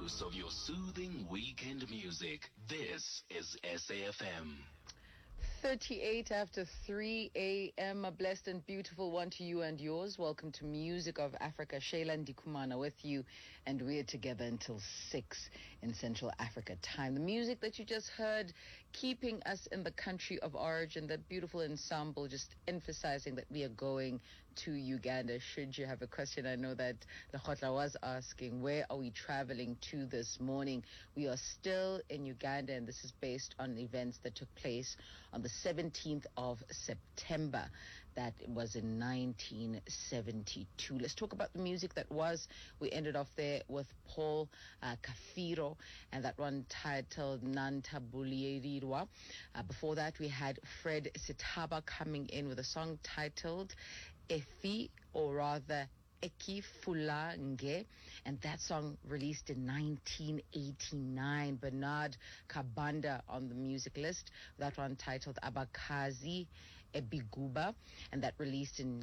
dose of your soothing weekend music. This is SAFM. 38 after 3 a.m. A blessed and beautiful one to you and yours. Welcome to Music of Africa. Shayla Ndikumana with you, and we're together until 6 in Central Africa time. The music that you just heard, keeping us in the country of origin, that beautiful ensemble, just emphasizing that we are going to Uganda. Should you have a question, I know that Lekgotla was asking, where are we traveling to this morning? We are still in Uganda, and this is based on events that took place on the 17th of September. That was in 1972. Let's talk about the music that was. We ended off there with Paul Kafiro, and that one titled Nantabulirirwa. Before that, we had Fred Sitaba coming in with a song titled Efi, or rather Eki Fulange, and that song released in 1989. Bernard Kabanda on the music list, that one titled Abakazi Ebiguba, and that released in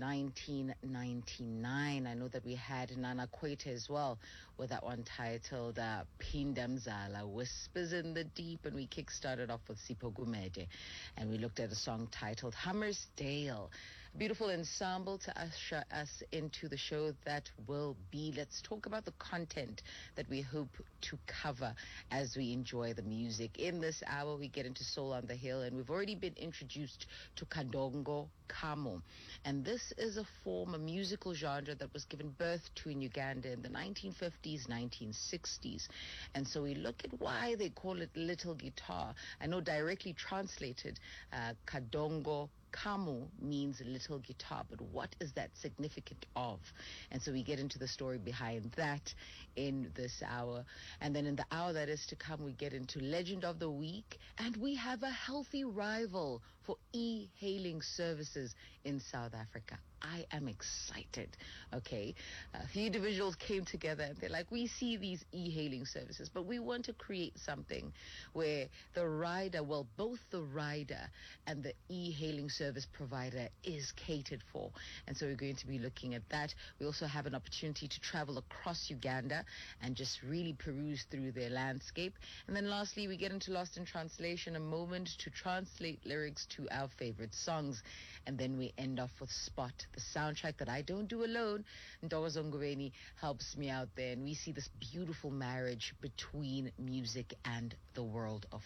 1999. I know that we had Nana Kwete as well with that one titled Pindamzala, Whispers in the Deep, and we kickstarted off with Sipho Gumede, and we looked at a song titled Hammersdale. A beautiful ensemble to usher us into the show that will be. Let's talk about the content that we hope to cover as we enjoy the music. In this hour, we get into Soul on the Hill, and we've already been introduced to Kadongo Kamo. And this is a form, a musical genre that was given birth to in Uganda in the 1950s, 1960s. And so we look at why they call it little guitar. I know directly translated, Kadongo Kamu means little guitar, but what is that significant of? And so we get into the story behind that in this hour. And then in the hour that is to come, we get into Legend of the Week, and we have a healthy rival for e-hailing services in South Africa. I am excited. Okay, a few individuals came together and they're like, we see these e-hailing services, but we want to create something where the rider, well, both the rider and the e-hailing service provider is catered for. And so we're going to be looking at that. We also have an opportunity to travel across Uganda and just really peruse through their landscape. And then lastly, we get into Lost in Translation, a moment to translate lyrics to our favorite songs. And then we end off with Spot, the soundtrack that I don't do alone. Ndogo Zongweni helps me out there, and we see this beautiful marriage between music and the world of